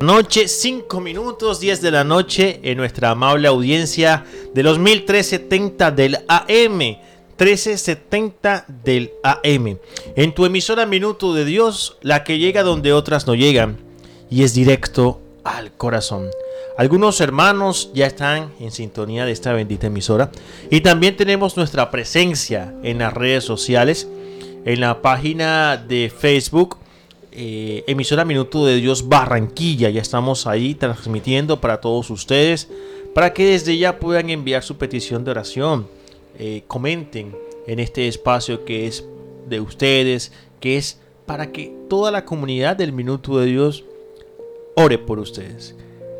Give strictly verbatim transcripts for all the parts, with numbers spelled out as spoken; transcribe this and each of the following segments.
Noche, cinco minutos, diez de la noche en nuestra amable audiencia de los mil trescientos setenta del A M. trece setenta del A M. En tu emisora Minuto de Dios, la que llega donde otras no llegan y es directo al corazón. Algunos hermanos ya están en sintonía de esta bendita emisora y también tenemos nuestra presencia en las redes sociales, en la página de Facebook. Eh, emisora Minuto de Dios Barranquilla, ya estamos ahí transmitiendo para todos ustedes, para que desde ya puedan enviar su petición de oración, eh, comenten en este espacio que es de ustedes, que es para que toda la comunidad del Minuto de Dios ore por ustedes.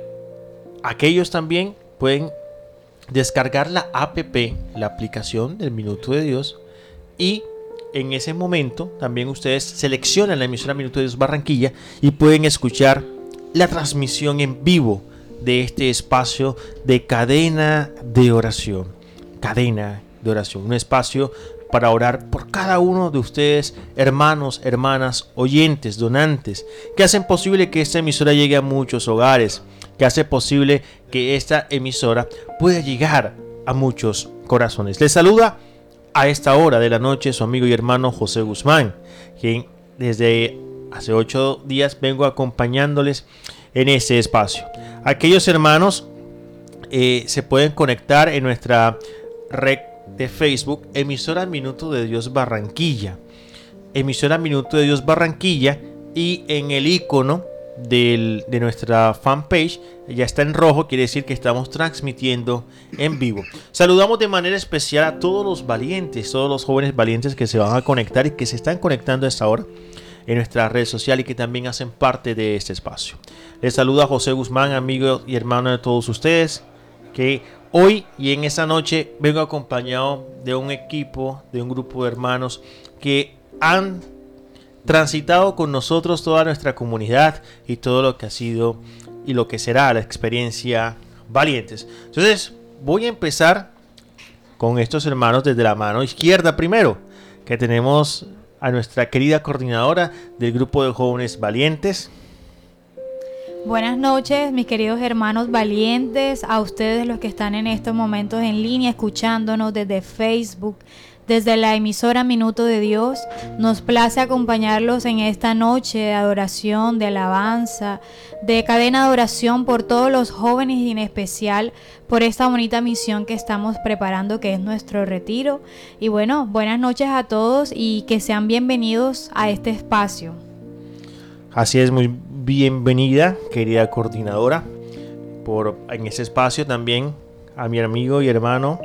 Aquellos también pueden descargar la app, la aplicación del Minuto de Dios, y en ese momento también ustedes seleccionan la emisora Minuto de Dios Barranquilla y pueden escuchar la transmisión en vivo de este espacio de cadena de oración. Cadena de oración, un espacio para orar por cada uno de ustedes, hermanos, hermanas, oyentes, donantes, que hacen posible que esta emisora llegue a muchos hogares, que hace posible que esta emisora pueda llegar a muchos corazones. Les saluda a esta hora de la noche su amigo y hermano José Guzmán, quien desde hace ocho días vengo acompañándoles en este espacio. Aquellos hermanos eh, se pueden conectar en nuestra red de Facebook, emisora Minuto de Dios Barranquilla, emisora Minuto de Dios Barranquilla, y en el icono del, de nuestra fanpage ya está en rojo, quiere decir que estamos transmitiendo en vivo. Saludamos de manera especial a todos los valientes, todos los jóvenes valientes que se van a conectar y que se están conectando a esta hora en nuestra red social y que también hacen parte de este espacio. Les saluda José Guzmán, amigo y hermano de todos ustedes, que hoy y en esta noche vengo acompañado de un equipo, de un grupo de hermanos que han transitado con nosotros toda nuestra comunidad y todo lo que ha sido y lo que será la experiencia Valientes. Entonces voy a empezar con estos hermanos desde la mano izquierda primero, que tenemos a nuestra querida coordinadora del grupo de jóvenes Valientes. Buenas noches, mis queridos hermanos valientes, a ustedes los que están en estos momentos en línea escuchándonos desde Facebook, desde la emisora Minuto de Dios. Nos place acompañarlos en esta noche de adoración, de alabanza, de cadena de oración por todos los jóvenes y en especial por esta bonita misión que estamos preparando, que es nuestro retiro. Y bueno, buenas noches a todos y que sean bienvenidos a este espacio. Así es, muy bienvenida, querida coordinadora, por en ese espacio también a mi amigo y hermano.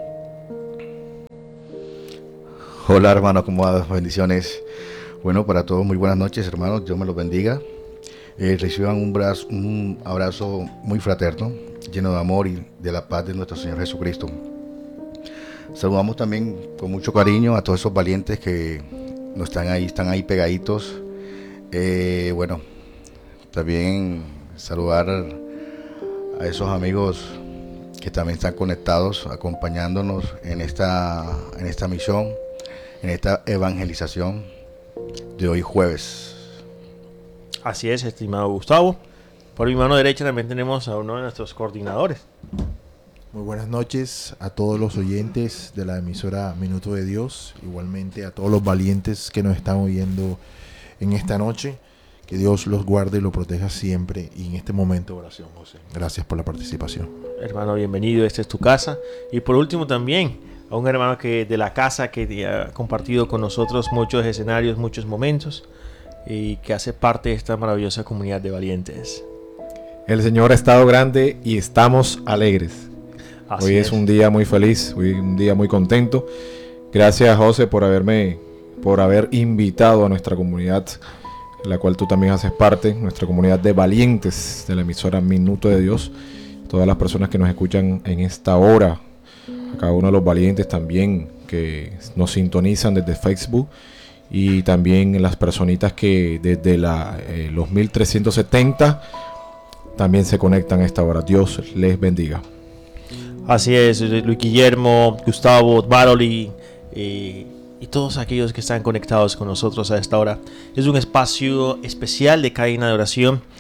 Hola hermano, ¿cómo va? Bendiciones. Bueno, para todos muy buenas noches hermanos, Dios me los bendiga. Eh, reciban un, brazo, un abrazo muy fraterno, lleno de amor y de la paz de nuestro Señor Jesucristo. Saludamos también con mucho cariño a todos esos valientes que no están ahí, están ahí pegaditos. Eh, bueno, también saludar a esos amigos que también están conectados, acompañándonos en esta, en esta misión, en esta evangelización de hoy jueves. Así es, estimado Gustavo. Por mi mano derecha también tenemos a uno de nuestros coordinadores. Muy buenas noches a todos los oyentes de la emisora Minuto de Dios, igualmente a todos los valientes que nos están oyendo en esta noche. Que Dios los guarde y los proteja siempre y en este momento de oración, José. Gracias por la participación. Hermano, bienvenido, esta es tu casa. Y por último también a un hermano que de la casa que ha compartido con nosotros muchos escenarios, muchos momentos y que hace parte de esta maravillosa comunidad de valientes. El Señor ha estado grande y estamos alegres. Así hoy es. es un día muy feliz, hoy un día muy contento. Gracias, José, por haberme, por haber invitado a nuestra comunidad, la cual tú también haces parte, nuestra comunidad de valientes de la emisora Minuto de Dios. Todas las personas que nos escuchan en esta hora, a cada uno de los valientes también que nos sintonizan desde Facebook y también las personitas que desde la, eh, los mil trescientos setenta también se conectan a esta hora. Dios les bendiga. Así es, Luis Guillermo, Gustavo, Baroli eh, y todos aquellos que están conectados con nosotros a esta hora. Es un espacio especial de cadena de oración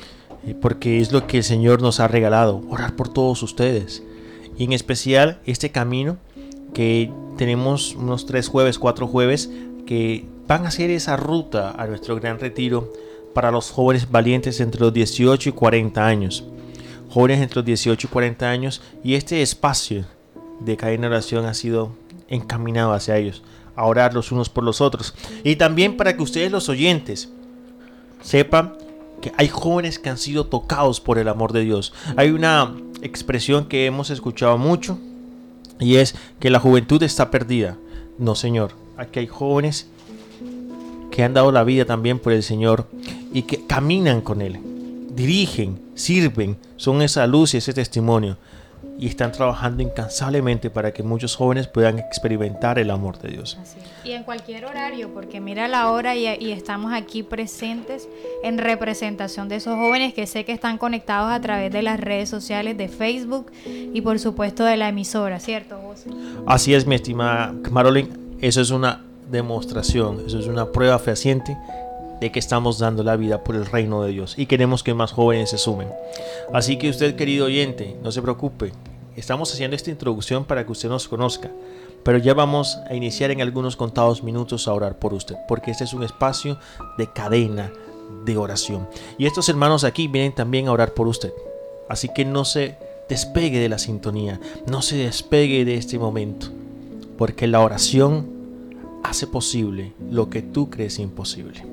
porque es lo que el Señor nos ha regalado, orar por todos ustedes. Y en especial este camino que tenemos unos tres jueves, cuatro jueves, que van a hacer esa ruta a nuestro gran retiro para los jóvenes valientes entre los dieciocho y cuarenta años. Jóvenes entre los dieciocho y cuarenta años, y este espacio de cadena de oración ha sido encaminado hacia ellos, a orar los unos por los otros. Y también para que ustedes, los oyentes, sepan que hay jóvenes que han sido tocados por el amor de Dios. Hay una expresión que hemos escuchado mucho, y es que la juventud está perdida. No, Señor, aquí hay jóvenes que han dado la vida también por el Señor y que caminan con Él, dirigen, sirven, son esa luz y ese testimonio, y están trabajando incansablemente para que muchos jóvenes puedan experimentar el amor de Dios. Así es. Y en cualquier horario, porque mira la hora y, y estamos aquí presentes en representación de esos jóvenes que sé que están conectados a través de las redes sociales de Facebook y por supuesto de la emisora, ¿cierto, José? Así es, mi estimada Marolín, eso es una demostración, eso es una prueba fehaciente de que estamos dando la vida por el reino de Dios y queremos que más jóvenes se sumen. Así que usted, querido oyente, no se preocupe, estamos haciendo esta introducción para que usted nos conozca, pero ya vamos a iniciar en algunos contados minutos a orar por usted, porque este es un espacio de cadena de oración y estos hermanos aquí vienen también a orar por usted. Así que no se despegue de la sintonía, no se despegue de este momento, porque la oración hace posible lo que tú crees imposible.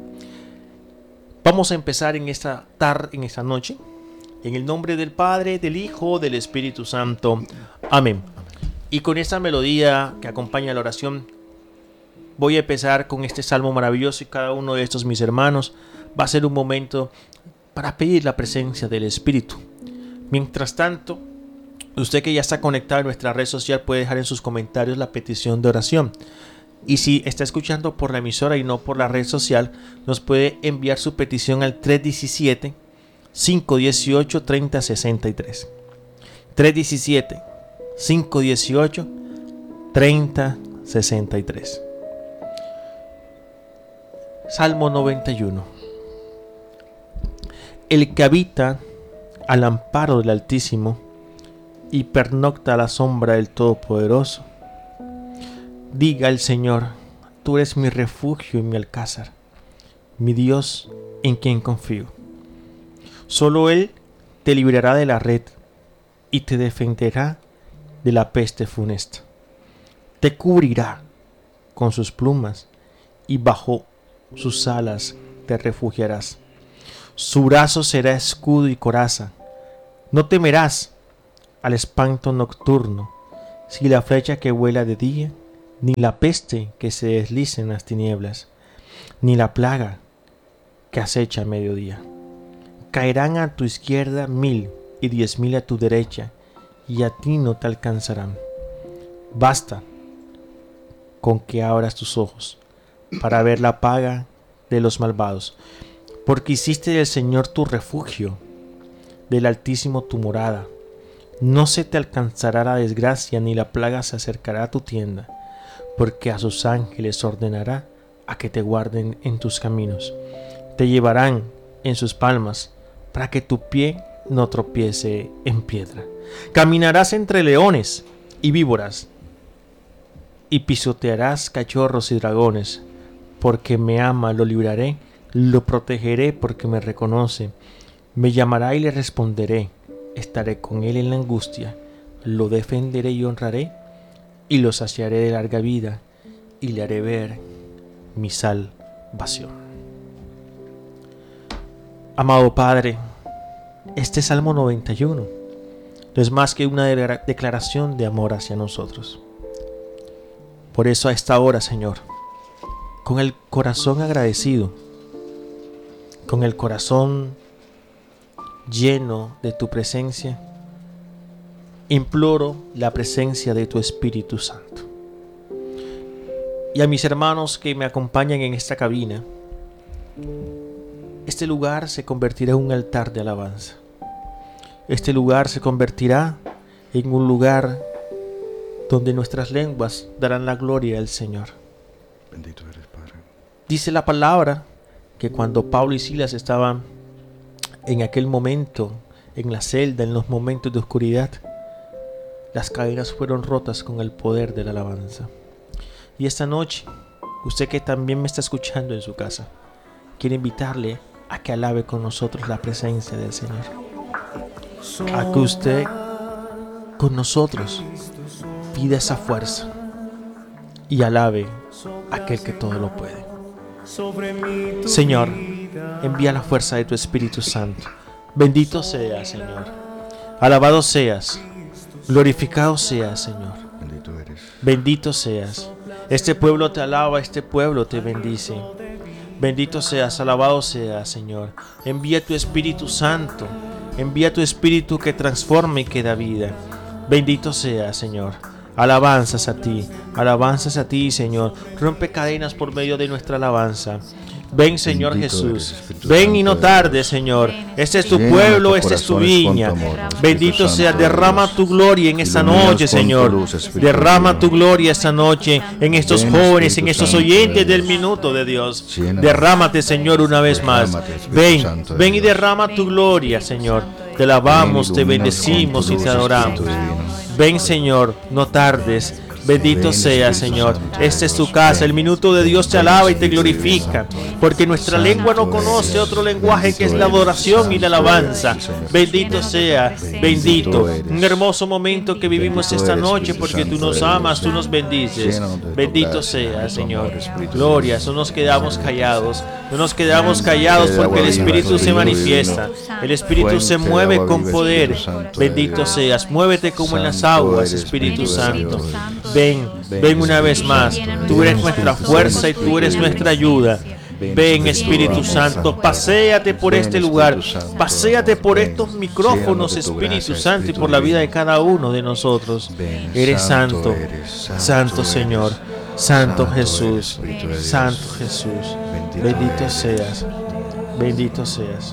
Vamos a empezar en esta tarde, en esta noche, en el nombre del Padre, del Hijo, del Espíritu Santo. Amén. Y con esta melodía que acompaña la oración, voy a empezar con este salmo maravilloso, y cada uno de estos mis hermanos va a ser un momento para pedir la presencia del Espíritu. Mientras tanto, usted que ya está conectado en nuestra red social puede dejar en sus comentarios la petición de oración. Y si está escuchando por la emisora y no por la red social, nos puede enviar su petición al tres diecisiete, cinco dieciocho, treinta sesenta y tres. tres diecisiete, cinco dieciocho, treinta sesenta y tres. Salmo noventa y uno. El que habita al amparo del Altísimo y pernocta a la sombra del Todopoderoso, diga el Señor: tú eres mi refugio y mi alcázar, mi Dios en quien confío. Solo Él te librará de la red y te defenderá de la peste funesta. Te cubrirá con sus plumas y bajo sus alas te refugiarás. Su brazo será escudo y coraza. No temerás al espanto nocturno, si la flecha que vuela de día, ni la peste que se desliza en las tinieblas, ni la plaga que acecha a mediodía. Caerán a tu izquierda mil y diez mil a tu derecha, y a ti no te alcanzarán. Basta con que abras tus ojos para ver la paga de los malvados, porque hiciste del Señor tu refugio, del Altísimo tu morada. No se te alcanzará la desgracia, ni la plaga se acercará a tu tienda, porque a sus ángeles ordenará a que te guarden en tus caminos. Te llevarán en sus palmas, para que tu pie no tropiece en piedra. Caminarás entre leones y víboras, y pisotearás cachorros y dragones. Porque me ama, lo libraré, lo protegeré porque me reconoce. Me llamará y le responderé. Estaré con él en la angustia, lo defenderé y honraré, y lo saciaré de larga vida, y le haré ver mi salvación. Amado Padre, este Salmo noventa y uno no es más que una declaración de amor hacia nosotros. Por eso a esta hora, Señor, con el corazón agradecido, con el corazón lleno de tu presencia, imploro la presencia de tu Espíritu Santo. Y a mis hermanos que me acompañan en esta cabina, este lugar se convertirá en un altar de alabanza. Este lugar se convertirá en un lugar donde nuestras lenguas darán la gloria al Señor. Bendito eres, Padre. Dice la palabra que cuando Pablo y Silas estaban en aquel momento, en la celda, en los momentos de oscuridad, las cadenas fueron rotas con el poder de la alabanza. Y esta noche, usted que también me está escuchando en su casa, quiero invitarle a que alabe con nosotros la presencia del Señor. A que usted con nosotros pida esa fuerza y alabe a aquel que todo lo puede. Señor, envía la fuerza de tu Espíritu Santo. Bendito seas, Señor. Alabado seas. Glorificado seas, Señor. Bendito eres. Bendito seas. Este pueblo te alaba, este pueblo te bendice. Bendito seas, alabado seas, Señor. Envía tu Espíritu Santo. Envía tu Espíritu que transforme y que da vida. Bendito seas, Señor. Alabanzas a ti, alabanzas a ti, Señor. Rompe cadenas por medio de nuestra alabanza. Ven, Señor Bendito Jesús. eres, Ven y no Santo de tardes, Dios. Señor. Este es tu Llena pueblo, nuestros esta es tu corazones con viña. tu amor, Bendito Espíritu sea, Santo de derrama Dios. tu gloria en esta Ilumínanos noche, con tu Señor. luz, Espíritu Derrama Divino. tu gloria esta noche en estos Ven, jóvenes, en Espíritu estos Santo de oyentes del Dios. minuto de Dios. Llénanos. Derrámate, Señor, una vez más. Derrámate, Espíritu Ven, Santo de ven y Dios. derrama tu gloria, Señor. Te alabamos, te Ven, ilumínanos bendecimos con y tu te luz, adoramos. Espíritu Divino. Ven, Señor, no tardes. Bendito Ven, sea, Espíritu Señor. Santo. Esta es tu casa. El minuto de Dios te Ven, alaba y te Espíritu glorifica. Divino. Porque nuestra Santo lengua no eres. conoce otro lenguaje que es la Bendito adoración eres. y la Santo alabanza. eres, Señor. Bendito sea, Bendito bendito. eres. Un hermoso momento que vivimos Bendito esta eres, noche Espíritu porque tú Santo nos eres. amas, tú nos bendices. Llénanos de tu Bendito gracia, de sea, tu Señor. amor, Espíritu Gloria, Divino. no nos quedamos callados. No nos quedamos callados Fuente de porque el agua viva, Espíritu se Espíritu manifiesta. Divino. El Espíritu Fuente se de mueve agua con viva, poder. Espíritu Santo de Bendito Dios. seas. Muévete como en las Santo aguas, eres, Espíritu bendito Santo. Dios. Ven, Ven, ven una vez Espíritu más. Santo. Tú eres Ven, nuestra Espíritu fuerza y Santo. tú eres nuestra ayuda. Ven, Espíritu Santo, paséate por Ven, este lugar, Espíritu Santo. paséate por Ven, estos micrófonos, llénanos de tu Espíritu gracia, Santo, y Espíritu por la vida de Divino. cada uno de nosotros. Ven, Eres santo santo, eres, santo santo eres, Señor, santo santo Jesús, eres, Espíritu de Dios. santo Jesús. Bendito Bendito eres. seas, bendito seas.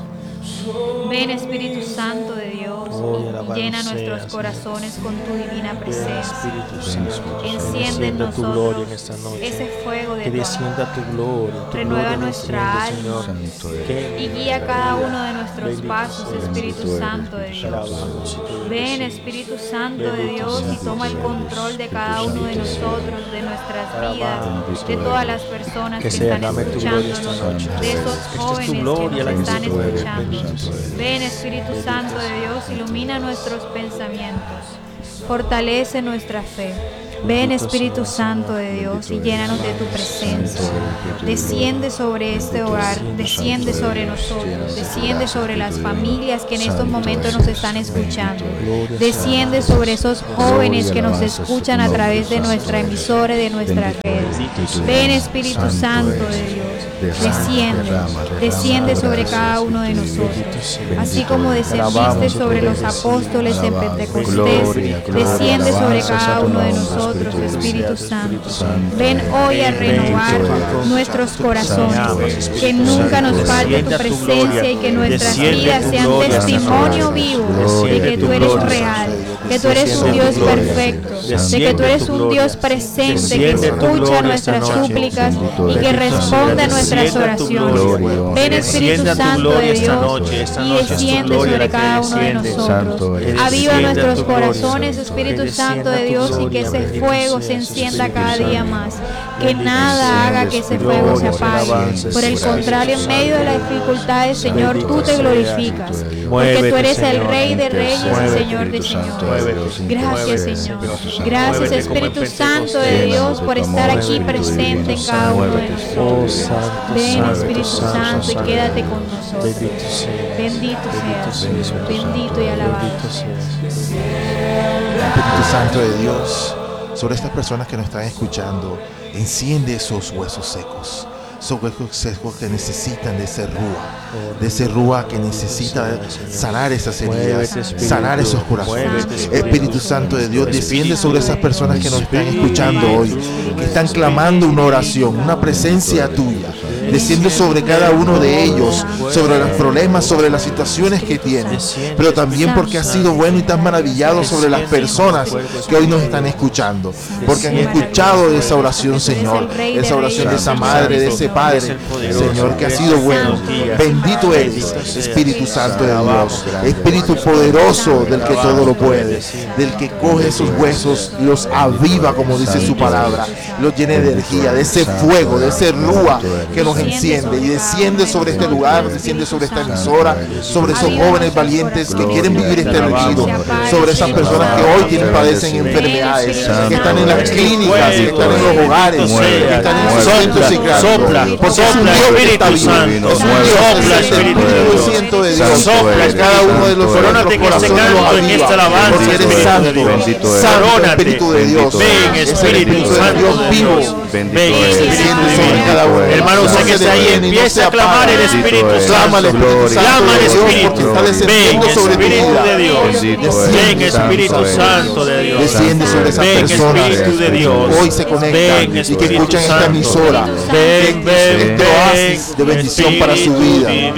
Ven, Espíritu Santo de Dios, Oh, y y alabado llena nuestros seas, corazones con tu divina Ven, presencia. Espíritu Ven, Santo, Espíritu Santo. Enciende en descienda tu gloria nosotros en esta noche. ese fuego de Que tu amor. descienda tu gloria, tu Renueva gloria nuestra desciende, alma. Señor. Santo eres. Que- Y guía cada uno de nuestros Bendito pasos, seas. Espíritu Bendito eres, Santo de Espíritu Dios. Santo. Alabamos y te Ven, bendecimos. Espíritu Santo de Bendito Dios, y seas, toma el Espíritu control de Santo. cada uno de Bendito nosotros, de nuestras vidas, Alabado. de todas las personas Que que sea, están dame tu gloria esta escuchándonos, noche. de esos Esta es tu jóvenes gloria, que la nos que están tú eres. escuchando. Bendito eres. Ven, Espíritu Santo de Dios, ilumina nuestros pensamientos, fortalece nuestra fe. Ven, Bendito Espíritu seas, Santo Señor. de Dios, y Bendito llénanos de eres. tu presencia. Santo eres, Espíritu Desciende Divino. sobre este Bendito hogar, Espíritu desciende Santo de sobre Dios. nosotros, Llénanos de tu desciende gracia, sobre las Espíritu Divino. familias que en estos Santo momentos eres, nos están bendito escuchando. eres. Desciende sobre esos jóvenes que nos alabanza, escuchan a Señor, través de Santo nuestra eres. emisora y de nuestras Bendito redes. eres, Ven, Espíritu Santo Santo eres. de Dios, Derrama, desciende, derrama, derrama desciende tu sobre gracia, cada uno de Espíritu Divino. nosotros. Bendito Así Bendito como eres. descendiste Alabamos, sobre los bendecimos, apóstoles en alabamos. Pentecostés, Gloria, gloria, desciende sobre alabanzas a cada tu uno de nombre, nosotros, Espíritu Espíritu Divino. Santo. Santo Ven eres. hoy a renovar Bendito eres. nuestros corazones, Santo que eres. nunca nos Santo falte eres. tu Descienda tu presencia gloria. y que nuestras Desciende vidas tu sean gloria. testimonio Santo vivo eres. de que Gloria, tú eres gloria. real, que tú eres un Desciende Dios tu gloria. perfecto, de que Desciende tú eres tu un gloria. Dios presente que Desciende tu escucha gloria nuestras esta noche. súplicas Bendito y que eres. responde a nuestras Descienda tu oraciones. gloria. Ven, Espíritu Descienda tu Santo gloria de esta Dios, noche. Esta y noche es tu desciende gloria sobre la que cada uno de desciende. nosotros. Santo eres. Aviva Descienda nuestros tu gloria. corazones, Que Espíritu descienda Santo de tu Dios, y que gloria. ese Bendito fuego seas, se encienda Espíritu cada día Santo. más. Que Bendito nada seas, haga que ese Espíritu fuego se Santo. apague. Alabanzas, Por el Espíritu contrario, en Santo. medio de las dificultades, Señor, tú Bendito te seas, glorificas. Espíritu de Dios. Porque tú Muévete, eres el Señor. Rey de Reyes y Muévete, Señor de Espíritu Santo Señores. de Dios. Gracias, Muévete, Señor. Espíritu Santo. Gracias, Muévete como en Espíritu Pentecostés. Santo de Dios, por Llénanos de tu estar amor, aquí Espíritu presente en Divino. cada uno de Muévete, nosotros. Oh, santo, Ven, santo, Espíritu Santo, y santo. quédate con nosotros. Bendito seas. Bendito seas, Bendito bendito y alabado. Bendito seas. Espíritu Santo de Dios, sobre estas personas que nos están escuchando, enciende esos huesos secos, esos huesos secos que necesitan de ese rúa, de ese rúa que necesita sanar esas heridas, Muévete, Espíritu. sanar esos corazones. Muévete, Espíritu Santo de Dios, desciende sobre esas personas que nos están Espíritu. escuchando hoy, que están clamando una oración, una presencia tuya. desciende sobre cada uno de ellos, sobre los problemas, sobre las situaciones que tienen, pero también porque has sido bueno y te has maravillado sobre las personas que hoy nos están escuchando, porque han escuchado esa oración, Señor, esa oración de esa madre, de ese padre, Señor, que ha sido bueno. Bendito eres, Espíritu Santo de Dios, Espíritu poderoso del que todo lo puede, del que coge esos huesos y los aviva, como dice su palabra, los llena de energía, de ese fuego, de ese rúa que nos enciende y desciende sobre este lugar, desciende sobre esta emisora, sobre esos jóvenes valientes que quieren vivir este retiro, sobre esas personas que hoy tienen, padecen enfermedades, que están en las clínicas, que están en los hogares, que están en sus centros psiquiátricos, porque es un Dios que está vivo, es un Dios, es el Espíritu Santo de Dios, que cada uno de los nuestros corazones los aviva, porque eres santo, santo Espíritu de Dios, ven Espíritu Santo Dios vivo, ven desciende sobre cada uno. Hermano, usted que está ahí, empieza a clamar el Espíritu Santo, clama al Espíritu, ven Espíritu de Dios, ven Espíritu Santo de Dios, desciende sobre esas ven personas Espíritu de que Dios, hoy se conectan y que escuchan esta emisora, ven, ven, este oasis de bendición para su vida.